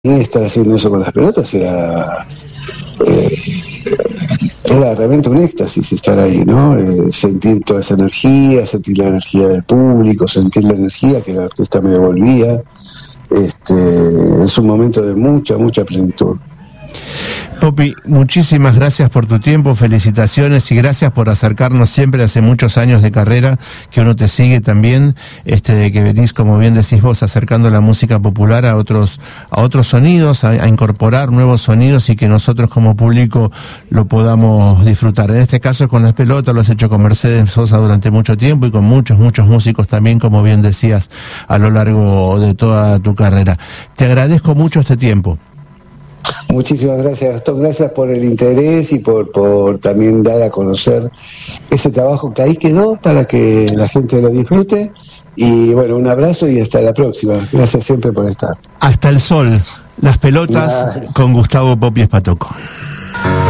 estar haciendo eso con las pelotas era realmente un éxtasis estar ahí, ¿no? Sentir toda esa energía, sentir la energía del público, sentir la energía que la orquesta me devolvía. Es un momento de mucha plenitud. Popi, muchísimas gracias por tu tiempo, felicitaciones y gracias por acercarnos siempre hace muchos años de carrera, que uno te sigue también, de que venís, como bien decís vos, acercando la música popular a otros sonidos, a incorporar nuevos sonidos y que nosotros como público lo podamos disfrutar. En este caso con las pelotas lo has hecho con Mercedes Sosa durante mucho tiempo y con muchos músicos también, como bien decías, a lo largo de toda tu carrera. Te agradezco mucho este tiempo. Muchísimas gracias, Gastón, gracias por el interés y por también dar a conocer ese trabajo que ahí quedó para que la gente lo disfrute. Y bueno, un abrazo y hasta la próxima. Gracias siempre por estar. Hasta el sol, las pelotas con Gustavo Popi Espatoco.